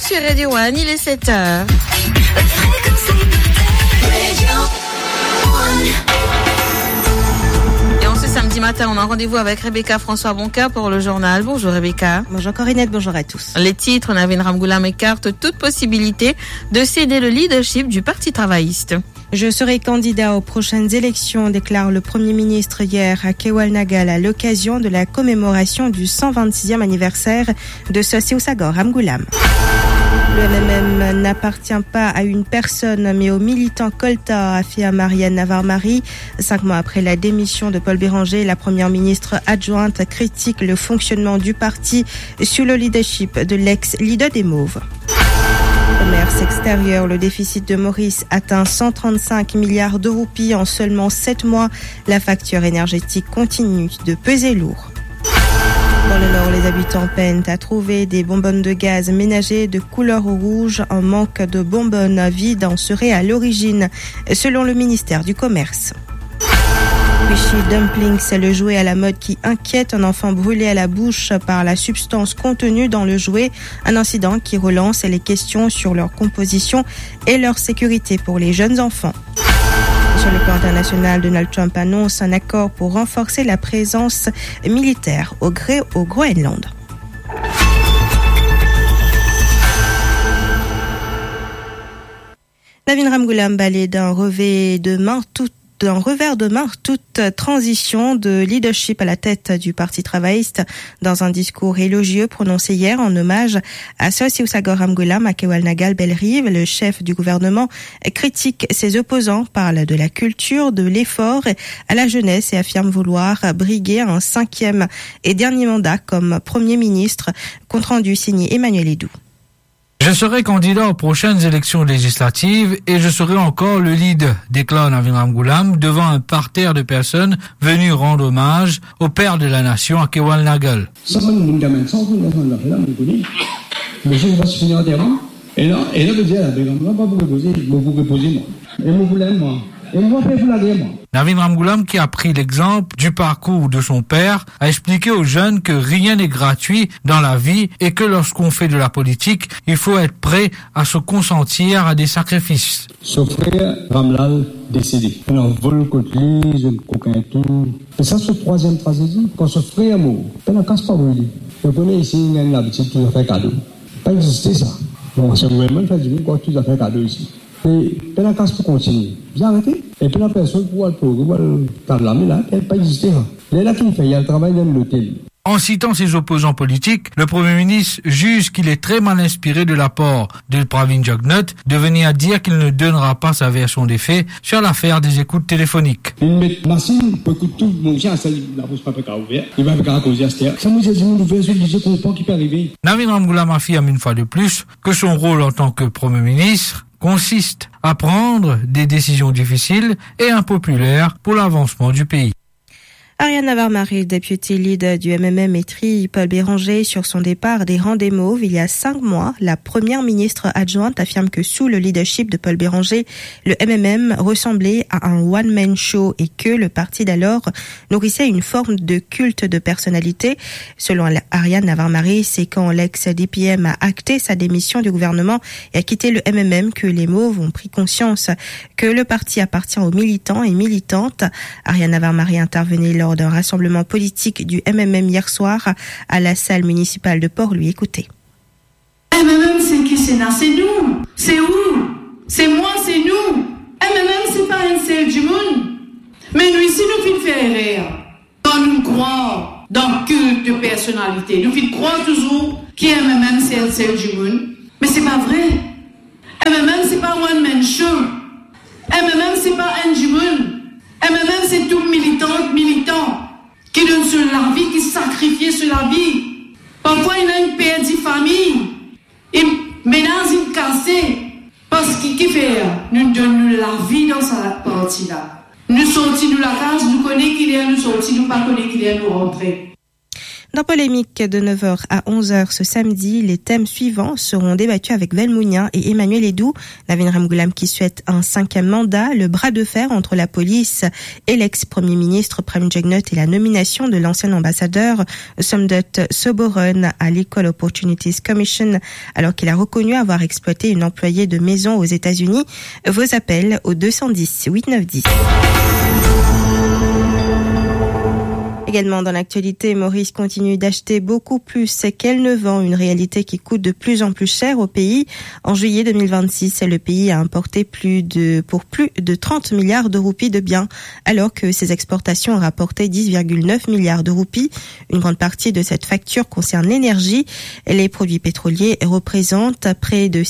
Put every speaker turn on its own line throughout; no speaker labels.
sur Radio One, il est 7h. Et en ce samedi matin, on a rendez-vous avec Rebecca François Boncoeur pour le journal. Bonjour Rebecca.
Bonjour Corinette, bonjour à tous.
Les titres, Navin Ramgoolam écarte toute possibilité de céder le leadership du Parti travailliste.
Je serai candidat aux prochaines élections, déclare le Premier ministre hier à Kewalnagal à l'occasion de la commémoration du 126e anniversaire de Sosséousagor Ramgoolam. Le MMM n'appartient pas à une personne, mais au militant Kolta, affirme Ariane Navarre-Marie. 5 mois après la démission de Paul Béranger, la première ministre adjointe critique le fonctionnement du parti sous le leadership de l'ex-leader des Mauves. Commerce extérieur, le déficit de Maurice atteint 135 milliards de roupies en seulement 7 mois. La facture énergétique continue de peser lourd. Dans le Nord, les habitants peinent à trouver des bonbonnes de gaz ménagers de couleur rouge. Un manque de bonbonnes vides en serait à l'origine, selon le ministère du Commerce. Squishy Dumpling, c'est le jouet à la mode qui inquiète. Un enfant brûlé à la bouche par la substance contenue dans le jouet. Un incident qui relance les questions sur leur composition et leur sécurité pour les jeunes enfants. Sur le plan international, Donald Trump annonce un accord pour renforcer la présence militaire au Groenland. Navin Ramgoolam balaye d'un revers de main toute transition de leadership à la tête du Parti travailliste dans un discours élogieux prononcé hier en hommage à Sosséousagor Ramgoolam à Kewalnagal Bellerive. Le chef du gouvernement critique ses opposants, parle de la culture, de l'effort à la jeunesse et affirme vouloir briguer un 5e et dernier mandat comme Premier ministre. Compte rendu signé Emmanuel Edou.
Je serai candidat aux prochaines élections législatives et je serai encore le leader, déclare Navin Ramgoolam devant un parterre de personnes venues rendre hommage au père de la nation à Kewalnagal. Navin Ramgoolam, qui a pris l'exemple du parcours de son père, a expliqué aux jeunes que rien n'est gratuit dans la vie et que lorsqu'on fait de la politique, il faut être prêt à se consentir à des sacrifices.
Son frère Ramlal décédé. On a volé contre lui, je coquin tout. Et ça, c'est la 3e tragédie. Quand son frère mort, on n'a casse pas brûlé. Vous connaissez ici, il y a une habitude qui a fait cadeau. Pas existé ça. Bon, c'est vraiment fait du bien quand tu as fait cadeau ici. Et puis la casse pour continuer. Vous arrêtez. Et puis la personne pour le parler là, elle n'a pas existé. Là, qui fait, il y a le travail dans l'hôtel.
En citant ses opposants politiques, le Premier ministre juge qu'il est très mal inspiré de l'apport de Pravin Jugnauth de venir dire qu'il ne donnera pas sa version des faits sur l'affaire des écoutes téléphoniques.
Il met machine pour écouter tout mon chien, la bouche pas ouverte. Il va faire causer à cette heure. Ça nous dit une nouvelle solution qu'on comprend qui peut arriver.
Navin Ramgoolam affirme une fois de plus que son rôle en tant que Premier ministre consiste à prendre des décisions difficiles et impopulaires pour l'avancement du pays.
Ariane Navarre-Marie, députée lead du MMM, étrie Paul Béranger sur son départ des rangs des Mauves. Il y a 5 mois, la première ministre adjointe affirme que sous le leadership de Paul Béranger, le MMM ressemblait à un one-man show et que le parti d'alors nourrissait une forme de culte de personnalité. Selon Ariane Navarre-Marie, c'est quand l'ex-DPM a acté sa démission du gouvernement et a quitté le MMM que les Mauves ont pris conscience que le parti appartient aux militants et militantes. Ariane Navarre-Marie intervenait lors d'un rassemblement politique du MMM hier soir à la salle municipale de Port-Louis. Écoutez.
MMM, c'est qui? C'est nous. C'est où? C'est moi, c'est nous. MMM, c'est pas un seul du monde. Mais nous ici, nous finissons faire rire. Quand nous croyons dans le culte de personnalité, nous finissons croire toujours que MMM, c'est un seul du monde. Mais c'est pas vrai. MMM, c'est pas one man show. MMM, c'est pas un du monde. MMM, c'est tout militant qui donne sur la vie, qui sacrifie sur la vie. Parfois, il a une perdue famille. Et ménage une cassée. Parce qu'il fait, nous donnons la vie dans cette partie-là. Nous sortis de la case, nous connaissons qu'il y a, nous sortis, nous pas connaissons qu'il y a, nous rentrer.
Dans Polémique de 9h à 11h ce samedi, les thèmes suivants seront débattus avec Velmounia et Emmanuel Edou. Navin Ramgoulam qui souhaite un 5e mandat, le bras de fer entre la police et l'ex-premier ministre Prem Jagnot et la nomination de l'ancien ambassadeur Somdot Soboron à l'Equal Opportunities Commission alors qu'il a reconnu avoir exploité une employée de maison aux États-Unis. Vos appels au 210 8910. Également dans l'actualité, Maurice continue d'acheter beaucoup plus qu'elle ne vend, une réalité qui coûte de plus en plus cher au pays. En juillet 2026, le pays a importé pour plus de 30 milliards de roupies de biens, alors que ses exportations ont rapporté 10,9 milliards de roupies. Une grande partie de cette facture concerne l'énergie. Les produits pétroliers représentent près de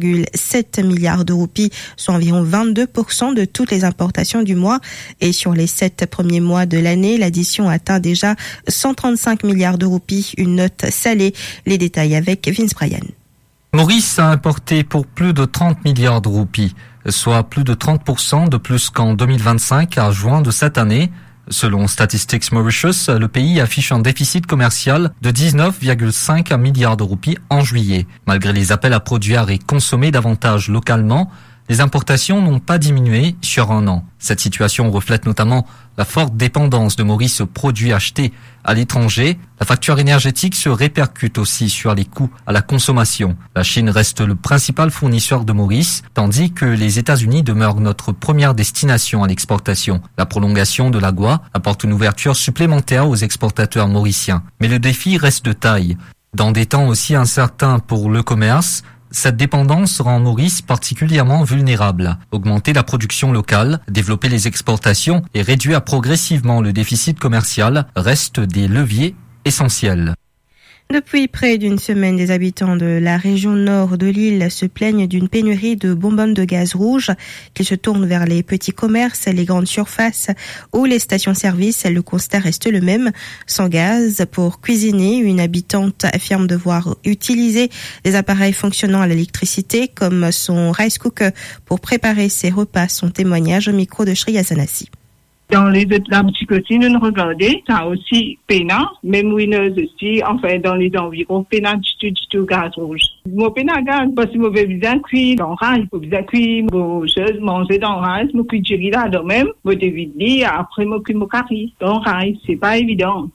6,7 milliards de roupies, soit environ 22% de toutes les importations du mois. Et sur les 7 premiers mois de l'année, l'addition atteint déjà 135 milliards de roupies, une note salée. Les détails avec Vince Bryan.
Maurice a importé pour plus de 30 milliards de roupies, soit plus de 30% de plus qu'en 2025 à juin de cette année. Selon Statistics Mauritius, le pays affiche un déficit commercial de 19,5 milliards de roupies en juillet. Malgré les appels à produire et consommer davantage localement, les importations n'ont pas diminué sur un an. Cette situation reflète notamment la forte dépendance de Maurice aux produits achetés à l'étranger. La facture énergétique se répercute aussi sur les coûts à la consommation. La Chine reste le principal fournisseur de Maurice, tandis que les États-Unis demeurent notre première destination à l'exportation. La prolongation de l'AGOA apporte une ouverture supplémentaire aux exportateurs mauriciens. Mais le défi reste de taille. Dans des temps aussi incertains pour le commerce, cette dépendance rend Maurice particulièrement vulnérable. Augmenter la production locale, développer les exportations et réduire progressivement le déficit commercial restent des leviers essentiels.
Depuis près d'une semaine, des habitants de la région nord de l'île se plaignent d'une pénurie de bonbonnes de gaz rouge, qui se tournent vers les petits commerces, les grandes surfaces ou les stations-service. Le constat reste le même. Sans gaz pour cuisiner, une habitante affirme devoir utiliser des appareils fonctionnant à l'électricité comme son rice cooker pour préparer ses repas. Son témoignage au micro de Shriya Zanassi.
Dans les autres boutiques aussi, nous regardons, ça aussi pena, même winners aussi, enfin dans les environs, pena du tout gaz rouge. Mon pena gaz, parce que je vais bien cuire dans le riz, je vais cuire, je manger dans le riz, je cuis du riz là même, je vais après je cuis mon curry. Dans le riz, c'est pas évident.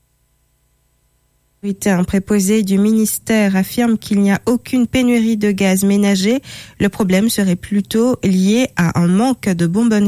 Un préposé du ministère affirme qu'il n'y a aucune pénurie de gaz ménager. Le problème serait plutôt lié à un manque de bonbonnes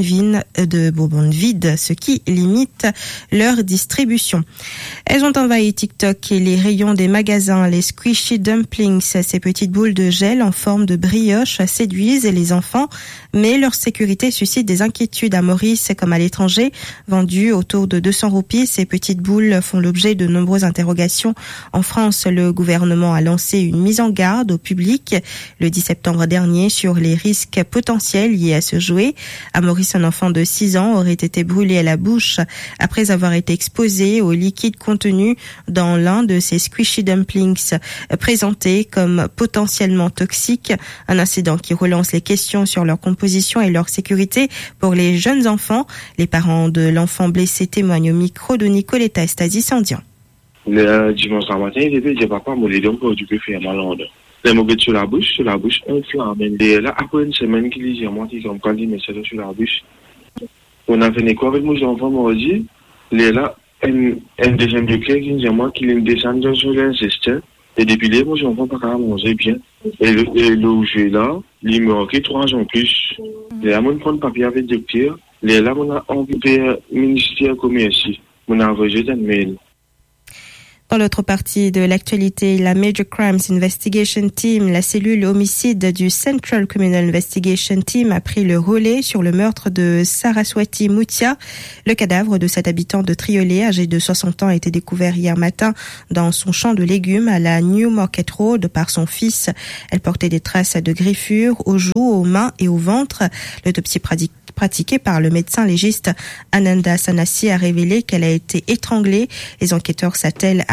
vides, ce qui limite leur distribution. Elles ont envahi TikTok et les rayons des magasins. Les squishy dumplings, ces petites boules de gel en forme de brioche, séduisent les enfants, mais leur sécurité suscite des inquiétudes à Maurice comme à l'étranger. Vendues autour de 200 roupies, ces petites boules font l'objet de nombreuses interrogations. En France, le gouvernement a lancé une mise en garde au public le 10 septembre dernier sur les risques potentiels liés à ce jouet. À Maurice, un enfant de 6 ans aurait été brûlé à la bouche après avoir été exposé au liquide contenu dans l'un de ces squishy dumplings présentés comme potentiellement toxiques. Un incident qui relance les questions sur leur composition et leur sécurité pour les jeunes enfants. Les parents de l'enfant blessé témoignent au micro de Nicoletta Estasi-Sandian.
Le dimanche matin, j'ai dit, papa, mon lédon pour du faire mal en deux. Les mots sur la bouche, enflamme. Et là, après une semaine qu'il dit, moi, quand il met ça sur la bouche. On a fait une école avec mon enfant, moi, dit, là, un deuxième degré qui dit, moi, qu'il descend sur l'inceste. Et depuis là, mon enfant, pas qu'à manger bien. Et le jeu là, il me manquait 3 ans plus. Et là, on prend le papier avec le docteur. Et là, on a envoyé le ministère commercial. On a envoyé un mail.
Dans l'autre partie de l'actualité, la Major Crimes Investigation Team, la cellule homicide du Central Criminal Investigation Team, a pris le relais sur le meurtre de Saraswati Muthia. Le cadavre de cet habitant de Triolet, âgé de 60 ans, a été découvert hier matin dans son champ de légumes à la New Market Road par son fils. Elle portait des traces de griffures aux joues, aux mains et au ventre. L'autopsie pratiquée par le médecin légiste Ananda Sanasi a révélé qu'elle a été étranglée. Les enquêteurs s'attellent à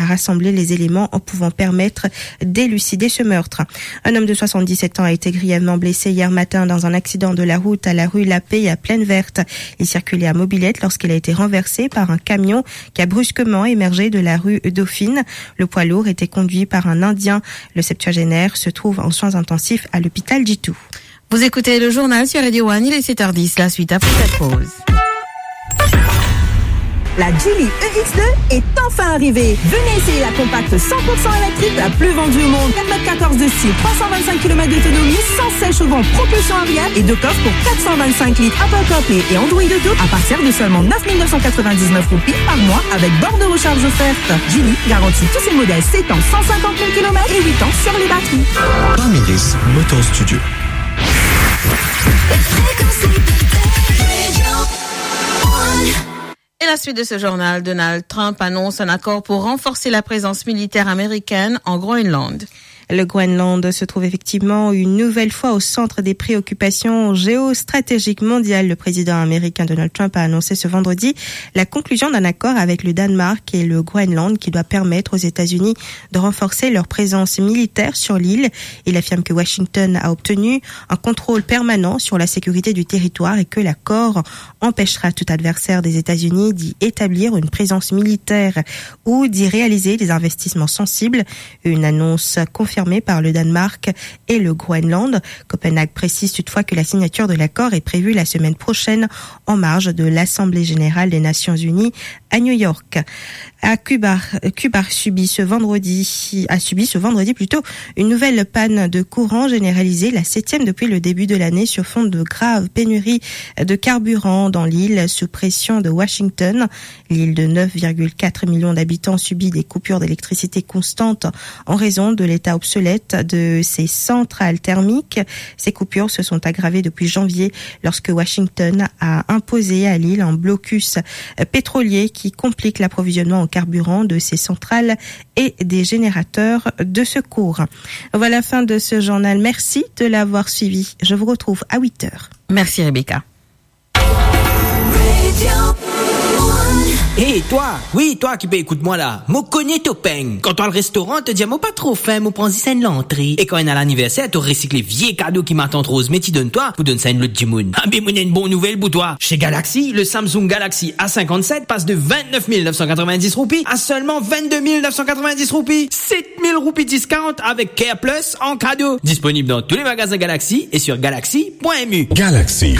à rassembler les éléments en pouvant permettre d'élucider ce meurtre. Un homme de 77 ans a été grièvement blessé hier matin dans un accident de la route à la rue La Paix à Plaine Verte. Il circulait à mobilette lorsqu'il a été renversé par un camion qui a brusquement émergé de la rue Dauphine. Le poids lourd était conduit par un Indien. Le septuagénaire se trouve en soins intensifs à l'hôpital Jitu.
Vous écoutez le journal sur Radio One, il est 7h10, la suite après cette pause.
La Geely EX2 est enfin arrivée. Venez essayer la compacte 100% électrique la plus vendue au monde. 4,14 m de style, 325 km d'autonomie, 116 chevaux en propulsion arrière et deux coffres pour 425 litres Apple CarPlay et Android Auto à partir de seulement 9 999 roupies par mois avec borne de recharge offerte. Geely garantit tous ses modèles 7 ans, 150 000 km et 8 ans sur les batteries.
Ramirez Motor Studio.
Et la suite de ce journal, Donald Trump annonce un accord pour renforcer la présence militaire américaine en Groenland.
Le Groenland se trouve effectivement une nouvelle fois au centre des préoccupations géostratégiques mondiales. Le président américain Donald Trump a annoncé ce vendredi la conclusion d'un accord avec le Danemark et le Groenland qui doit permettre aux États-Unis de renforcer leur présence militaire sur l'île. Il affirme que Washington a obtenu un contrôle permanent sur la sécurité du territoire et que l'accord empêchera tout adversaire des États-Unis d'y établir une présence militaire ou d'y réaliser des investissements sensibles. Une annonce confirmée par le Danemark et le Groenland. Copenhague précise toutefois que la signature de l'accord est prévue la semaine prochaine en marge de l'Assemblée générale des Nations unies à New York. À Cuba a subi ce vendredi une nouvelle panne de courant généralisée, la 7e depuis le début de l'année sur fond de graves pénuries de carburant dans l'île sous pression de Washington. L'île de 9,4 millions d'habitants subit des coupures d'électricité constantes en raison de l'état obsolète de ses centrales thermiques. Ces coupures se sont aggravées depuis janvier lorsque Washington a imposé à l'île un blocus pétrolier qui complique l'approvisionnement en carburant de ses centrales et des générateurs de secours. Voilà la fin de ce journal. Merci de l'avoir suivi. Je vous retrouve à 8h.
Merci Rebecca.
Hé, toi! Oui, toi qui peux écoute-moi là. Moi connais ton peigne. Quand toi le restaurant, te dis, moi pas trop faim, moi prends ça une l'entrée. Et quand il y a l'anniversaire, tu recycles les vieux cadeaux qui m'attendent rose, mais tu donnes toi, pour donner ça une l'autre du monde. Ah, mais moi, une bonne nouvelle pour toi. Chez Galaxy, le Samsung Galaxy A57 passe de 29 990 roupies à seulement 22 990 roupies. 7 000 roupies discount avec Care Plus en cadeau. Disponible dans tous les magasins Galaxy et sur galaxy.mu.
Galaxy.